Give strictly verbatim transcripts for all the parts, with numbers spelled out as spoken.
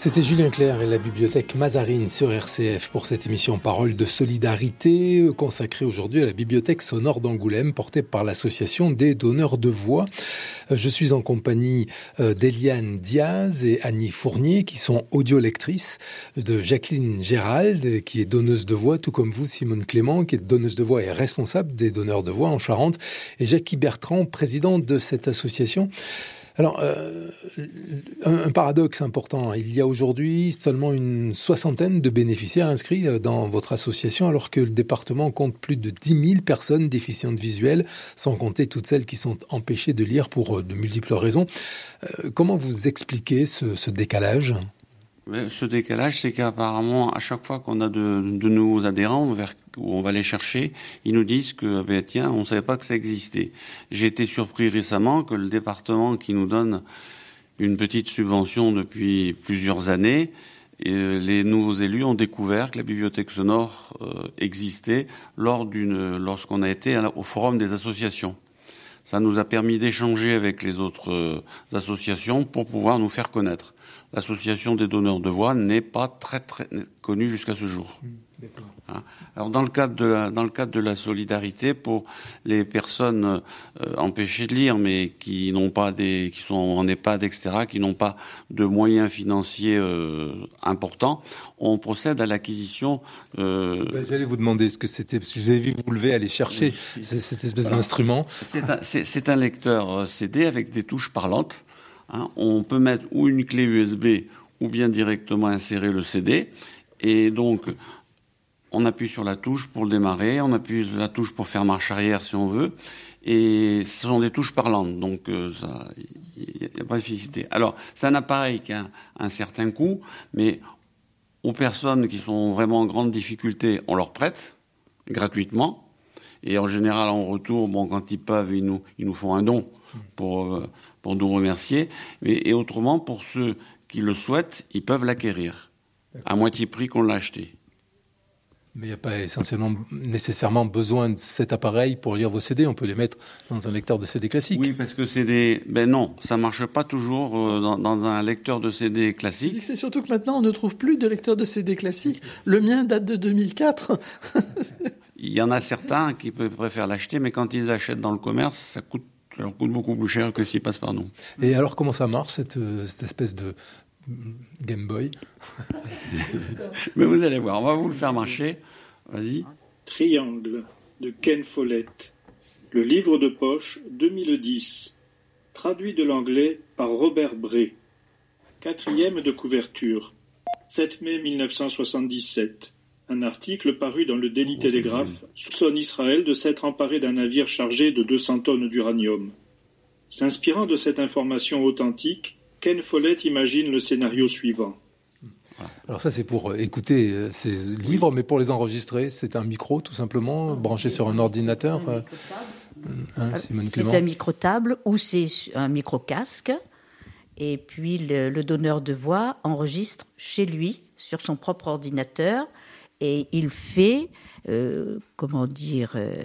C'était Julien Clerc et la bibliothèque Mazarine sur R C F pour cette émission Parole de solidarité consacrée aujourd'hui à la bibliothèque sonore d'Angoulême portée par l'association des donneurs de voix. Je suis en compagnie d'Eliane Diaz et Annie Fournier qui sont audiolectrices, de Jacqueline Gérald qui est donneuse de voix, tout comme vous Simone Clément qui est donneuse de voix et responsable des donneurs de voix en Charente, et Jackie Bertrand, président de cette association. Alors, euh, un, un paradoxe important, il y a aujourd'hui seulement une soixantaine de bénéficiaires inscrits dans votre association, alors que le département compte plus de dix mille personnes déficientes visuelles, sans compter toutes celles qui sont empêchées de lire pour de multiples raisons. Euh, comment vous expliquez ce, ce décalage ? Ce décalage, c'est qu'apparemment, à chaque fois qu'on a de, de nouveaux adhérents, vers, où on va les chercher, ils nous disent que, ben, tiens, on ne savait pas que ça existait. J'ai été surpris récemment que le département qui nous donne une petite subvention depuis plusieurs années, et les nouveaux élus ont découvert que la bibliothèque sonore euh, existait lors d'une, lorsqu'on a été à, au forum des associations. Ça nous a permis d'échanger avec les autres euh, associations pour pouvoir nous faire connaître. L'association des donneurs de voix n'est pas très très connue jusqu'à ce jour. D'accord. Hein. Alors dans le cadre de la dans le cadre de la solidarité pour les personnes euh, empêchées de lire mais qui n'ont pas des qui sont en EHPAD et cetera, qui n'ont pas de moyens financiers euh, importants, on procède à l'acquisition. Euh... Ben, j'allais vous demander ce que c'était parce que je vous ai vu vous lever aller chercher oui. cette espèce voilà. d'instrument. C'est un, c'est, c'est un lecteur C D avec des touches parlantes. Hein, on peut mettre ou une clé U S B ou bien directement insérer le C D. Et donc, on appuie sur la touche pour le démarrer, on appuie sur la touche pour faire marche arrière si on veut. Et ce sont des touches parlantes, donc il n'y a, a pas d'efficacité. Alors, c'est un appareil qui a un, un certain coût, mais aux personnes qui sont vraiment en grande difficulté, on leur prête gratuitement. Et en général, en retour, bon, quand ils peuvent, ils nous, ils nous font un don pour, euh, pour nous remercier. Et, et autrement, pour ceux qui le souhaitent, ils peuvent l'acquérir à moitié prix qu'on l'a acheté. Mais il n'y a pas essentiellement nécessairement besoin de cet appareil pour lire vos C D. On peut les mettre dans un lecteur de C D classique. Oui, parce que c'est des... Ben non, ça marche pas toujours euh, dans, dans un lecteur de C D classique. C'est surtout que maintenant, on ne trouve plus de lecteur de C D classique. Le mien date de deux mille quatre. Il y en a certains qui préfèrent l'acheter, mais quand ils l'achètent dans le commerce, ça coûte, ça leur coûte beaucoup plus cher que s'ils passent par nous. Et alors, comment ça marche, cette, cette espèce de Game Boy ? Mais vous allez voir, on va vous le faire marcher. Vas-y. Triangle, de Ken Follett. Le livre de poche deux mille dix. Traduit de l'anglais par Robert Bray. Quatrième de couverture. sept mai mille neuf cent soixante-dix-sept. Un article paru dans le Daily Telegraph soupçonne Israël de s'être emparé d'un navire chargé de deux cents tonnes d'uranium. S'inspirant de cette information authentique, Ken Follett imagine le scénario suivant. Alors ça, c'est pour écouter ces livres, mais pour les enregistrer, c'est un micro, tout simplement, branché sur un ordinateur. Hein, Simone Clément. C'est un micro-table ou c'est un micro-casque. Et puis, le, le donneur de voix enregistre chez lui, sur son propre ordinateur, et il fait, euh, comment dire, euh,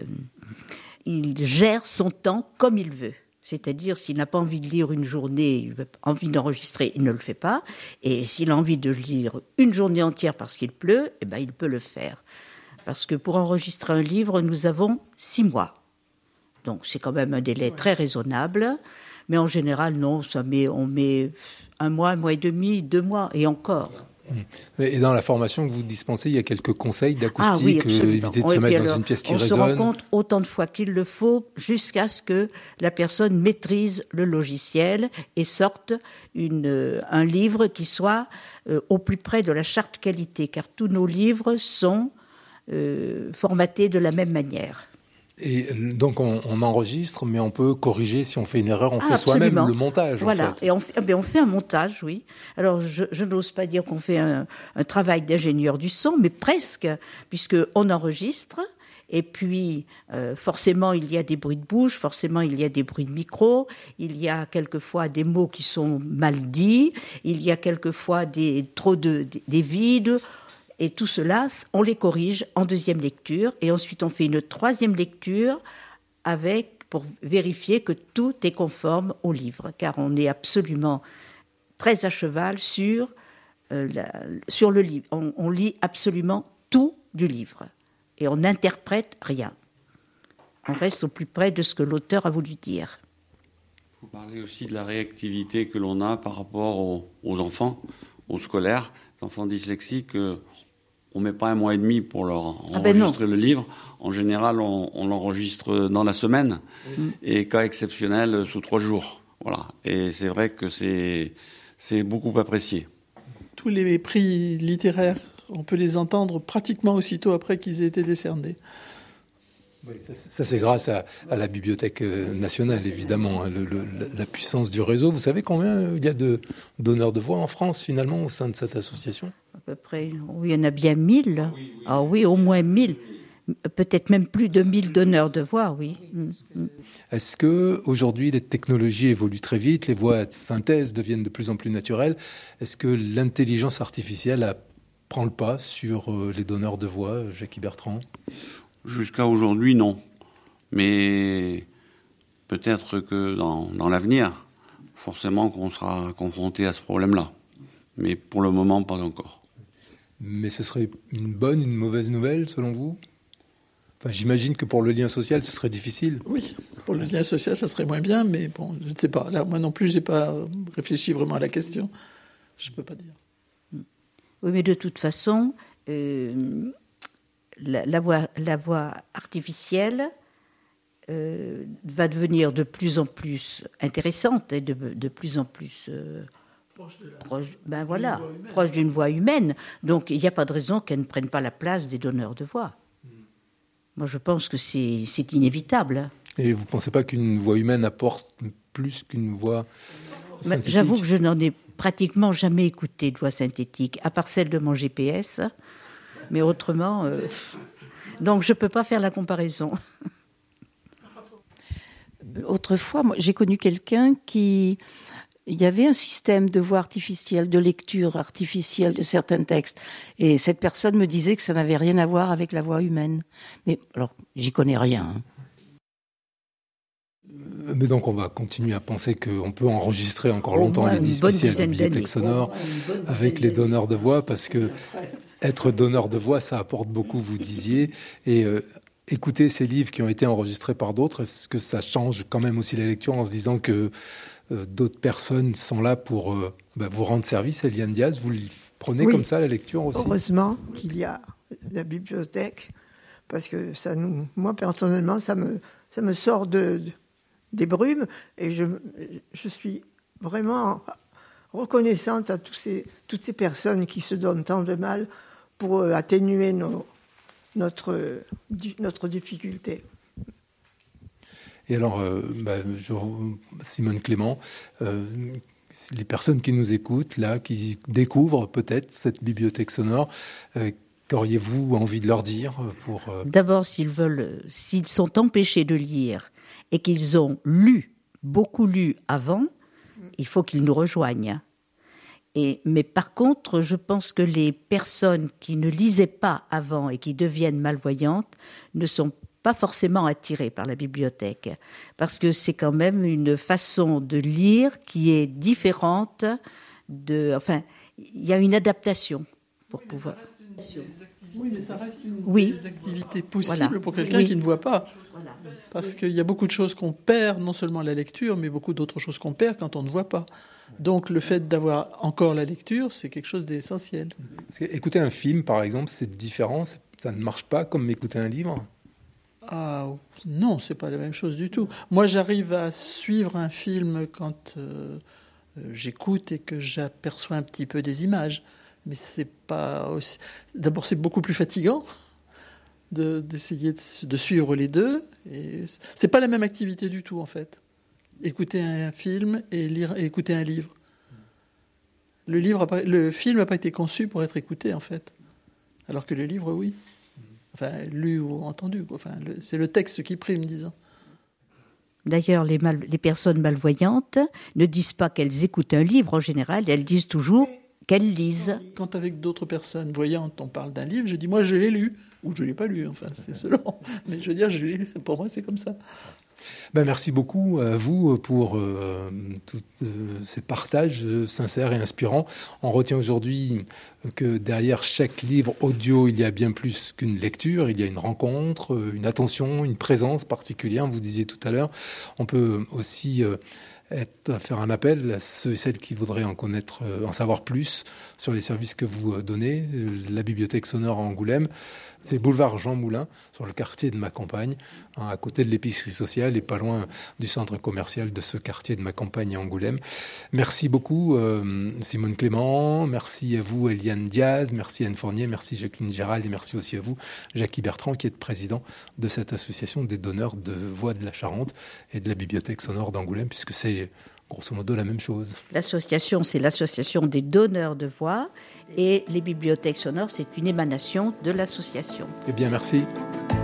il gère son temps comme il veut. C'est-à-dire, s'il n'a pas envie de lire une journée, il a envie d'enregistrer, il ne le fait pas. Et s'il a envie de lire une journée entière parce qu'il pleut, eh ben, il peut le faire. Parce que pour enregistrer un livre, nous avons six mois. Donc, c'est quand même un délai très raisonnable. Mais en général, non, ça met, on met un mois, un mois et demi, deux mois, et encore. Et dans la formation que vous dispensez, il y a quelques conseils d'acoustique, ah, oui, euh, éviter de oui, se mettre alors, dans une pièce qui on résonne. On se rend compte autant de fois qu'il le faut jusqu'à ce que la personne maîtrise le logiciel et sorte une, euh, un livre qui soit euh, au plus près de la charte qualité, car tous nos livres sont euh, formatés de la même manière. Et donc on, on enregistre, mais on peut corriger si on fait une erreur, on ah, fait absolument. soi-même le montage. Voilà, en fait. et on fait, eh bien, on fait un montage, oui. Alors je, je n'ose pas dire qu'on fait un, un travail d'ingénieur du son, mais presque, puisqu'on enregistre, et puis euh, forcément il y a des bruits de bouche, forcément il y a des bruits de micro, il y a quelquefois des mots qui sont mal dits, il y a quelquefois des, trop de, des, des vides. Et tout cela, on les corrige en deuxième lecture. Et ensuite, on fait une troisième lecture avec, pour vérifier que tout est conforme au livre. Car on est absolument très à cheval sur euh, la, sur le livre. On, on lit absolument tout du livre et on n'interprète rien. On reste au plus près de ce que l'auteur a voulu dire. Il faut parler aussi de la réactivité que l'on a par rapport aux, aux enfants, aux scolaires, les enfants dyslexiques. Euh, on ne met pas un mois et demi pour leur ah ben enregistrer le livre. En général, on, on l'enregistre dans la semaine mmh. et cas exceptionnel, sous trois jours. Voilà. Et c'est vrai que c'est, c'est beaucoup apprécié. Tous les prix littéraires, on peut les entendre pratiquement aussitôt après qu'ils aient été décernés. Oui, ça, ça c'est grâce à, à la Bibliothèque nationale, évidemment, hein, le, le, la puissance du réseau. Vous savez combien il y a de donneurs de voix en France, finalement, au sein de cette association ? À peu près, oui, il y en a bien mille. Ah oui, oui, ah, oui au moins mille. Peut-être même plus de mille donneurs de voix, oui. Mmh. Est-ce qu'aujourd'hui, les technologies évoluent très vite, les voix de synthèse deviennent de plus en plus naturelles ? Est-ce que l'intelligence artificielle a, prend le pas sur les donneurs de voix, Jackie Bertrand ? Jusqu'à aujourd'hui, non. Mais peut-être que dans, dans l'avenir, forcément qu'on sera confronté à ce problème-là. Mais pour le moment, pas encore. Mais ce serait une bonne, une mauvaise nouvelle, selon vous ? Enfin, j'imagine que pour le lien social, ce serait difficile. Oui, pour le lien social, ça serait moins bien, mais bon, je ne sais pas. Là, moi non plus, je n'ai pas réfléchi vraiment à la question. Je ne peux pas dire. Oui, mais de toute façon... Euh... La, la, voix, la voix artificielle euh, va devenir de plus en plus intéressante et de, de plus en plus euh, proche, de la, proche, ben voilà, proche d'une voix humaine. Donc il n'y a pas de raison qu'elle ne prenne pas la place des donneurs de voix. Mm. Moi je pense que c'est, c'est inévitable. Et vous ne pensez pas qu'une voix humaine apporte plus qu'une voix synthétique ? Ben, j'avoue que je n'en ai pratiquement jamais écouté de voix synthétique, à part celle de mon G P S. Mais autrement, euh... donc je ne peux pas faire la comparaison. Autrefois, moi, j'ai connu quelqu'un qui... Il y avait un système de voix artificielle, de lecture artificielle de certains textes. Et cette personne me disait que ça n'avait rien à voir avec la voix humaine. Mais alors, j'y connais rien. Hein. Mais donc on va continuer à penser qu'on peut enregistrer encore longtemps les disques ici à la Bibliothèque sonore avec les donneurs de voix, parce que être donneur de voix, ça apporte beaucoup, vous disiez. Et euh, écouter ces livres qui ont été enregistrés par d'autres, est-ce que ça change quand même aussi la lecture en se disant que euh, d'autres personnes sont là pour euh, bah, vous rendre service? Eliane Diaz, vous prenez oui, comme ça la lecture aussi? Heureusement qu'il y a la bibliothèque, parce que ça nous, moi personnellement, ça me, ça me sort de... de des brumes, et je, je suis vraiment reconnaissante à tous ces, toutes ces personnes qui se donnent tant de mal pour atténuer nos, notre, notre difficulté. Et alors, euh, bah, je, Simone Clément, euh, les personnes qui nous écoutent, là, qui découvrent peut-être cette bibliothèque sonore, euh, qu'auriez-vous envie de leur dire pour euh... D'abord, s'ils veulent, s'ils sont empêchés de lire et qu'ils ont lu, beaucoup lu avant, il faut qu'ils nous rejoignent. Et, mais par contre, je pense que les personnes qui ne lisaient pas avant et qui deviennent malvoyantes ne sont pas forcément attirées par la bibliothèque, parce que c'est quand même une façon de lire qui est différente de... Enfin, il y a une adaptation pour oui, pouvoir... Oui, mais ça reste une oui. des activités possibles voilà. pour quelqu'un oui. qui ne voit pas. Voilà. Parce qu'il y a beaucoup de choses qu'on perd, non seulement la lecture, mais beaucoup d'autres choses qu'on perd quand on ne voit pas. Donc le fait d'avoir encore la lecture, c'est quelque chose d'essentiel. Écouter un film, par exemple, c'est différent, ça ne marche pas comme écouter un livre? Ah non, c'est pas la même chose du tout. Moi, j'arrive à suivre un film quand euh, j'écoute et que j'aperçois un petit peu des images. Mais c'est pas aussi... D'abord, c'est beaucoup plus fatigant de, d'essayer de, de suivre les deux. Et c'est pas la même activité du tout, en fait. Écouter un film et, lire, et écouter un livre. Le, livre a pas, le film n'a pas été conçu pour être écouté, en fait. Alors que le livre, oui. Enfin, lu ou entendu. Enfin, le, c'est le texte qui prime, disons. D'ailleurs, les, mal, les personnes malvoyantes ne disent pas qu'elles écoutent un livre, en général. Elles disent toujours... qu'elles lisent. Quand avec d'autres personnes voyantes, on parle d'un livre, je dis, moi, je l'ai lu, ou je ne l'ai pas lu, enfin, c'est selon. Mais je veux dire, je l'ai, pour moi, c'est comme ça. Ben, merci beaucoup à vous pour euh, tous euh, ces partages euh, sincères et inspirants. On retient aujourd'hui que derrière chaque livre audio, il y a bien plus qu'une lecture, il y a une rencontre, une attention, une présence particulière. Vous disiez tout à l'heure, on peut aussi euh, être, faire un appel à ceux et celles qui voudraient en connaître, en savoir plus sur les services que vous donnez. La bibliothèque sonore à Angoulême, c'est boulevard Jean Moulin, sur le quartier de ma campagne, hein, à côté de l'épicerie sociale et pas loin du centre commercial de ce quartier de ma campagne à Angoulême. Merci beaucoup euh, Simone Clément, merci à vous Eliane Diaz, merci Anne Fournier, merci Jacqueline Gérald et merci aussi à vous Jackie Bertrand qui êtes président de cette association des donneurs de voix de la Charente et de la bibliothèque sonore d'Angoulême, puisque c'est grosso modo la même chose. L'association, c'est l'association des donneurs de voix et les bibliothèques sonores, c'est une émanation de l'association. Eh bien, merci.